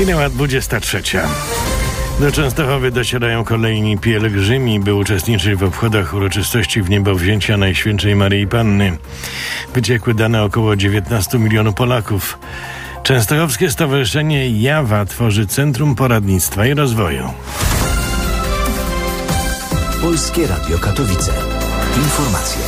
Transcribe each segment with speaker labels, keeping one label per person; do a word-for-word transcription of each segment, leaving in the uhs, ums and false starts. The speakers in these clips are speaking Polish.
Speaker 1: Minęła dwudziesta trzecia. Do Częstochowy docierają kolejni pielgrzymi, by uczestniczyć w obchodach uroczystości wniebowzięcia Najświętszej Maryi Panny. Wyciekły dane około dziewiętnastu milionów Polaków. Częstochowskie Stowarzyszenie Jawa tworzy Centrum Poradnictwa i Rozwoju.
Speaker 2: Polskie Radio Katowice. Informacje.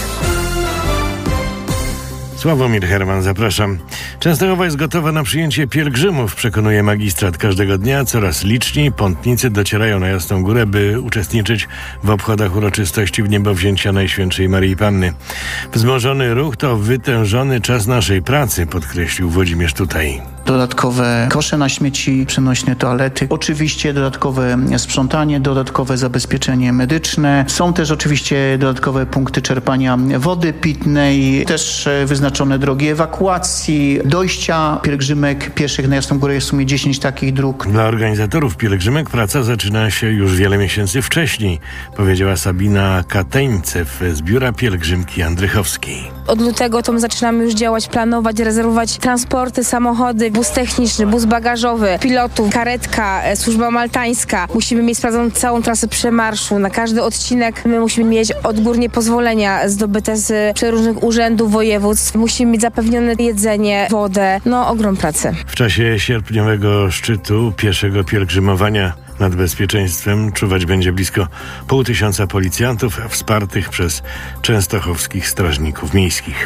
Speaker 1: Sławomir Herman, zapraszam. Częstochowa jest gotowa na przyjęcie pielgrzymów, przekonuje magistrat. Każdego dnia coraz liczniej pątnicy docierają na Jasną Górę, by uczestniczyć w obchodach uroczystości wniebowzięcia Najświętszej Maryi Panny. Wzmożony ruch to wytężony czas naszej pracy, podkreślił Włodzimierz Tutaj.
Speaker 3: Dodatkowe kosze na śmieci, przenośne toalety, oczywiście dodatkowe sprzątanie, dodatkowe zabezpieczenie medyczne. Są też oczywiście dodatkowe punkty czerpania wody pitnej, też wyznaczone drogi ewakuacji, dojścia pielgrzymek pieszych na Jasną Górę. Jest w sumie dziesięć takich dróg.
Speaker 1: Dla organizatorów pielgrzymek praca zaczyna się już wiele miesięcy wcześniej, powiedziała Sabina Kateńcew z Biura Pielgrzymki Andrychowskiej.
Speaker 4: Od lutego to my zaczynamy już działać, planować, rezerwować transporty, samochody, bus techniczny, bus bagażowy, pilotów, karetka, służba maltańska. Musimy mieć sprawdzoną całą trasę przemarszu. Na każdy odcinek my musimy mieć odgórnie pozwolenia zdobyte z przeróżnych urzędów, województw. Musimy mieć zapewnione jedzenie, wodę. No, ogrom pracy.
Speaker 1: W czasie sierpniowego szczytu pieszego pielgrzymowania nad bezpieczeństwem czuwać będzie blisko pół tysiąca policjantów wspartych przez częstochowskich strażników miejskich.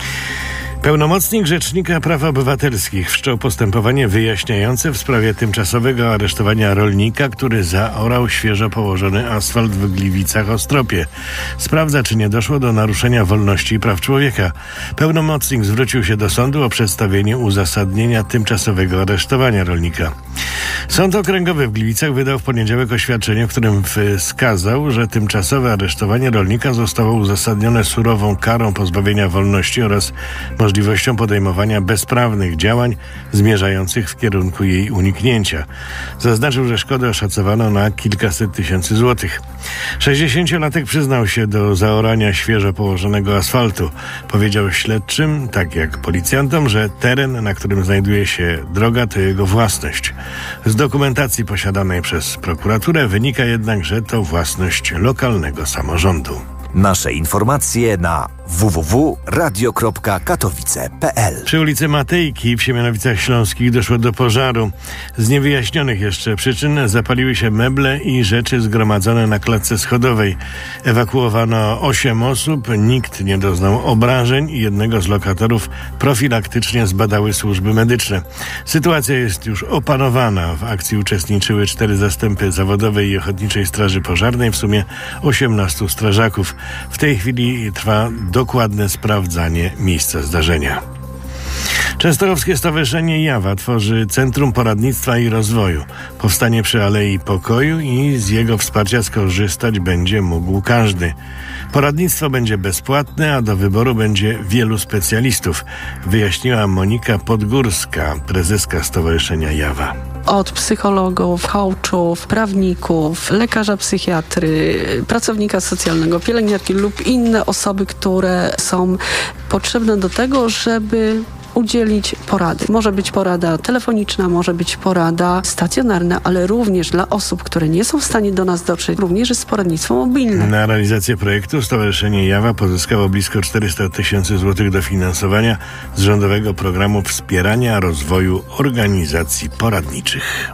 Speaker 1: Pełnomocnik Rzecznika Praw Obywatelskich wszczął postępowanie wyjaśniające w sprawie tymczasowego aresztowania rolnika, który zaorał świeżo położony asfalt w Gliwicach-Ostropie. Sprawdza, czy nie doszło do naruszenia wolności i praw człowieka. Pełnomocnik zwrócił się do sądu o przedstawienie uzasadnienia tymczasowego aresztowania rolnika. Sąd Okręgowy w Gliwicach wydał w poniedziałek oświadczenie, w którym wskazał, że tymczasowe aresztowanie rolnika zostało uzasadnione surową karą pozbawienia wolności oraz możliwością podejmowania bezprawnych działań zmierzających w kierunku jej uniknięcia. Zaznaczył, że szkodę oszacowano na kilkaset tysięcy złotych. sześćdziesięciolatek przyznał się do zaorania świeżo położonego asfaltu. Powiedział śledczym, tak jak policjantom, że teren, na którym znajduje się droga, to jego własność. Z dokumentacji posiadanej przez prokuraturę wynika jednak, że to własność lokalnego samorządu.
Speaker 2: Nasze informacje na w w w kropka radio kropka katowice kropka p l.
Speaker 1: Przy ulicy Matejki w Siemianowicach Śląskich doszło do pożaru. Z niewyjaśnionych jeszcze przyczyn zapaliły się meble i rzeczy zgromadzone na klatce schodowej. Ewakuowano osiem osób, nikt nie doznał obrażeń i jednego z lokatorów profilaktycznie zbadały służby medyczne. Sytuacja jest już opanowana. W akcji uczestniczyły cztery zastępy zawodowej i ochotniczej straży pożarnej, w sumie osiemnastu strażaków. W tej chwili trwa dokładne sprawdzanie miejsca zdarzenia. Częstochowskie Stowarzyszenie Jawa tworzy Centrum Poradnictwa i Rozwoju. Powstanie przy Alei Pokoju i z jego wsparcia skorzystać będzie mógł każdy. Poradnictwo będzie bezpłatne, a do wyboru będzie wielu specjalistów, wyjaśniła Monika Podgórska, prezeska Stowarzyszenia Jawa.
Speaker 5: Od psychologów, coachów, prawników, lekarza psychiatry, pracownika socjalnego, pielęgniarki lub inne osoby, które są potrzebne do tego, żeby udzielić porady. Może być porada telefoniczna, może być porada stacjonarna, ale również dla osób, które nie są w stanie do nas dotrzeć, również jest poradnictwo mobilne.
Speaker 1: Na realizację projektu Stowarzyszenie Jawa pozyskało blisko czterysta tysięcy złotych dofinansowania z rządowego programu wspierania rozwoju organizacji poradniczych.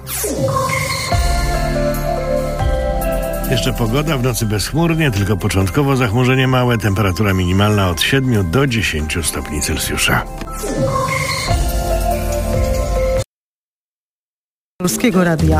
Speaker 1: Jeszcze pogoda, w nocy bezchmurnie, tylko początkowo zachmurzenie małe, temperatura minimalna od siedmiu do dziesięciu stopni Celsjusza.
Speaker 6: Polskiego Radia.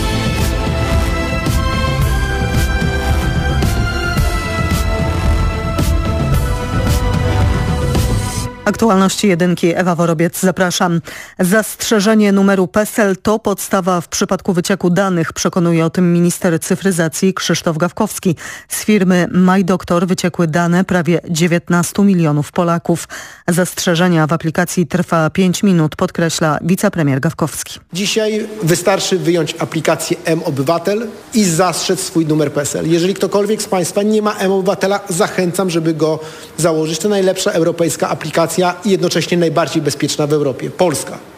Speaker 6: Aktualności jedynki, Ewa Worobiec, zapraszam. Zastrzeżenie numeru PESEL to podstawa w przypadku wycieku danych, przekonuje o tym minister cyfryzacji Krzysztof Gawkowski. Z firmy MyDoktor wyciekły dane prawie dziewiętnastu milionów Polaków. Zastrzeżenia w aplikacji trwa pięć minut, podkreśla wicepremier Gawkowski.
Speaker 7: Dzisiaj wystarczy wyjąć aplikację M-Obywatel i zastrzec swój numer PESEL. Jeżeli ktokolwiek z Państwa nie ma M-Obywatela, zachęcam, żeby go założyć. To najlepsza europejska aplikacja i jednocześnie najbardziej bezpieczna w Europie. Polska.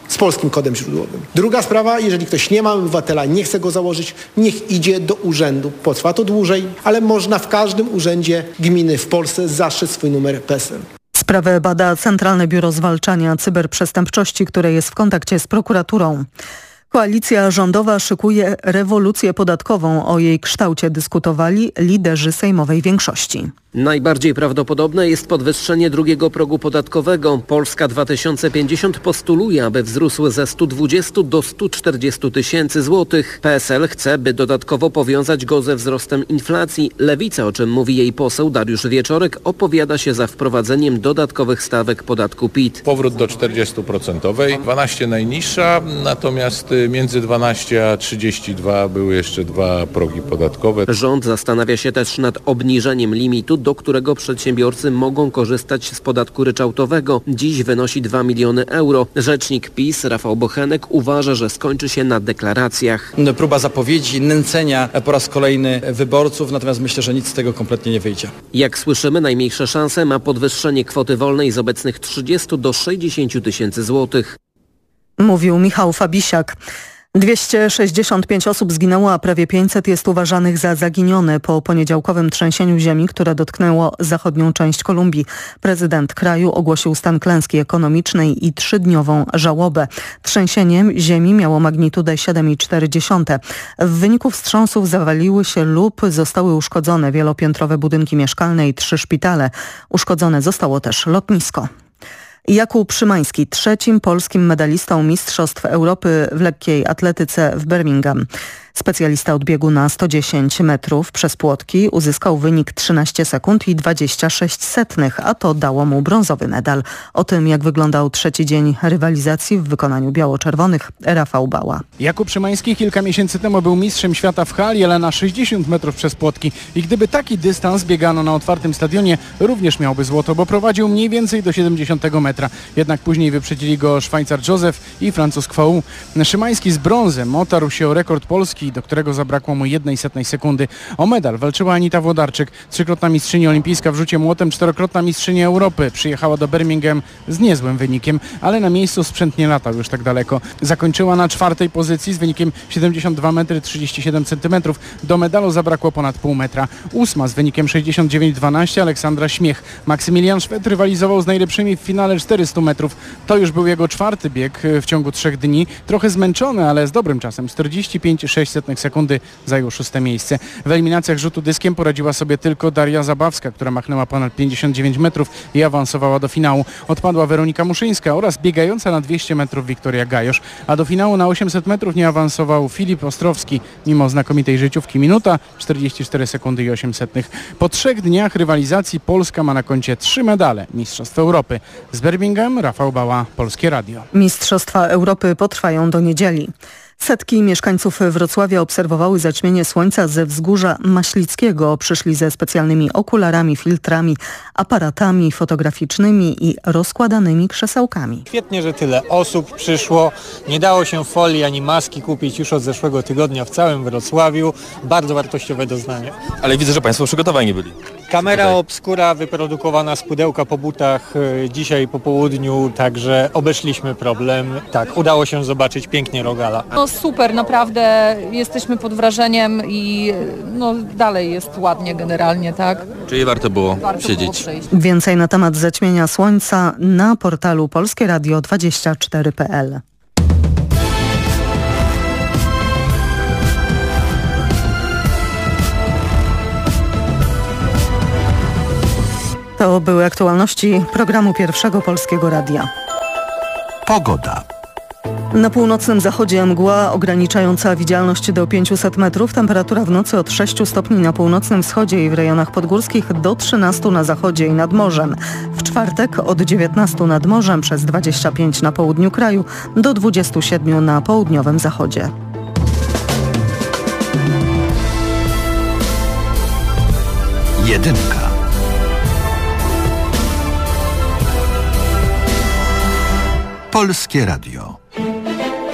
Speaker 7: z polskim kodem źródłowym. Druga sprawa, jeżeli ktoś nie ma obywatela, nie chce go założyć, niech idzie do urzędu. Potrwa to dłużej, ale można w każdym urzędzie gminy w Polsce zastrzec swój numer P E S E L.
Speaker 6: Sprawę bada Centralne Biuro Zwalczania Cyberprzestępczości, które jest w kontakcie z prokuraturą. Koalicja rządowa szykuje rewolucję podatkową. O jej kształcie dyskutowali liderzy sejmowej większości.
Speaker 8: Najbardziej prawdopodobne jest podwyższenie drugiego progu podatkowego. Polska dwa tysiące pięćdziesiąt postuluje, aby wzrósł ze stu dwudziestu do stu czterdziestu tysięcy złotych. P S L chce, by dodatkowo powiązać go ze wzrostem inflacji. Lewica, o czym mówi jej poseł Dariusz Wieczorek, opowiada się za wprowadzeniem dodatkowych stawek podatku P I T.
Speaker 9: Powrót do czterdziestoprocentowej, dwanaście najniższa, natomiast między dwanaście a trzydzieści dwa były jeszcze dwa progi podatkowe.
Speaker 8: Rząd zastanawia się też nad obniżeniem limitu, do którego przedsiębiorcy mogą korzystać z podatku ryczałtowego. Dziś wynosi dwa miliony euro. Rzecznik PiS Rafał Bochenek uważa, że skończy się na deklaracjach.
Speaker 10: Próba zapowiedzi, nęcenia po raz kolejny wyborców, natomiast myślę, że nic z tego kompletnie nie wyjdzie.
Speaker 8: Jak słyszymy, najmniejsze szanse ma podwyższenie kwoty wolnej z obecnych trzydziestu do sześćdziesięciu tysięcy złotych.
Speaker 6: Mówił Michał Fabisiak. dwieście sześćdziesiąt pięć osób zginęło, a prawie pięćset jest uważanych za zaginione po poniedziałkowym trzęsieniu ziemi, które dotknęło zachodnią część Kolumbii. Prezydent kraju ogłosił stan klęski ekonomicznej i trzydniową żałobę. Trzęsienie ziemi miało magnitudę siedem przecinek cztery. W wyniku wstrząsów zawaliły się lub zostały uszkodzone wielopiętrowe budynki mieszkalne i trzy szpitale. Uszkodzone zostało też lotnisko. Jakub Szymański, trzecim polskim medalistą Mistrzostw Europy w lekkiej atletyce w Birmingham. Specjalista od biegu na sto dziesięć metrów przez płotki uzyskał wynik trzynaście sekund i dwadzieścia sześć setnych, a to dało mu brązowy medal. O tym, jak wyglądał trzeci dzień rywalizacji w wykonaniu biało-czerwonych, Rafał Bała.
Speaker 11: Jakub Szymański kilka miesięcy temu był mistrzem świata w hali, ale na sześćdziesiąt metrów przez płotki. I gdyby taki dystans biegano na otwartym stadionie, również miałby złoto, bo prowadził mniej więcej do siedemdziesiątego metra. Jednak później wyprzedzili go Szwajcar Józef i Francuz Kwoł. Szymański z brązem otarł się o rekord Polski, do którego zabrakło mu jednej setnej sekundy. O medal walczyła Anita Włodarczyk, trzykrotna mistrzyni olimpijska w rzucie młotem, czterokrotna mistrzyni Europy. Przyjechała do Birmingham z niezłym wynikiem, ale na miejscu sprzęt nie latał już tak daleko. Zakończyła na czwartej pozycji z wynikiem siedemdziesiąt dwa metry trzydzieści siedem centymetrów. Do medalu zabrakło ponad pół metra. Ósma z wynikiem sześćdziesiąt dziewięć dwanaście Aleksandra Śmiech. Maksymilian Szwed rywalizował z najlepszymi w finale czterystu metrów. To już był jego czwarty bieg w ciągu trzech dni. Trochę zmęczony, ale z dobrym czasem. czterdzieści pięć przecinek sześć sekundy zajął szóste miejsce. W eliminacjach rzutu dyskiem poradziła sobie tylko Daria Zabawska, która machnęła ponad pięćdziesiąt dziewięć metrów i awansowała do finału. Odpadła Weronika Muszyńska oraz biegająca na dwieście metrów Wiktoria Gajosz, a do finału na osiemset metrów nie awansował Filip Ostrowski, mimo znakomitej życiówki. Minuta, czterdzieści cztery sekundy i osiem setnych. Po trzech dniach rywalizacji Polska ma na koncie trzy medale Mistrzostw Europy. Z Birmingham, Rafał Bała, Polskie Radio.
Speaker 6: Mistrzostwa Europy potrwają do niedzieli. Setki mieszkańców Wrocławia obserwowały zaćmienie słońca ze wzgórza Maślickiego. Przyszli ze specjalnymi okularami, filtrami, aparatami fotograficznymi i rozkładanymi krzesełkami.
Speaker 12: Świetnie, że tyle osób przyszło. Nie dało się folii ani maski kupić już od zeszłego tygodnia w całym Wrocławiu. Bardzo wartościowe doznanie.
Speaker 13: Ale widzę, że Państwo przygotowani byli.
Speaker 12: Kamera obskura wyprodukowana z pudełka po butach dzisiaj po południu, także obeszliśmy problem. Tak, udało się zobaczyć pięknie Rogala.
Speaker 14: No super, naprawdę jesteśmy pod wrażeniem i no dalej jest ładnie generalnie, tak?
Speaker 13: Czyli warto było
Speaker 14: warto
Speaker 13: siedzieć.
Speaker 14: Było
Speaker 6: Więcej na temat zaćmienia słońca na portalu polskie radio dwadzieścia cztery kropka p l. To były aktualności programu Pierwszego Polskiego Radia.
Speaker 2: Pogoda.
Speaker 6: Na północnym zachodzie mgła ograniczająca widzialność do pięciuset metrów. Temperatura w nocy od sześciu stopni na północnym wschodzie i w rejonach podgórskich do trzynastu na zachodzie i nad morzem. W czwartek od dziewiętnastu nad morzem przez dwadzieścia pięć na południu kraju do dwudziestu siedmiu na południowym zachodzie.
Speaker 2: Jedynka. Polskie Radio.